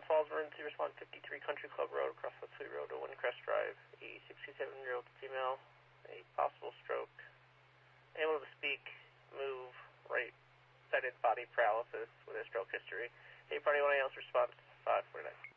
Glens Falls Emergency Response 53 Country Club Road, across Wesley Road to Windcrest Drive. A 67-year-old female, a possible stroke. Able to speak, move, right-sided body paralysis with a stroke history. A party 1 AL's response 549.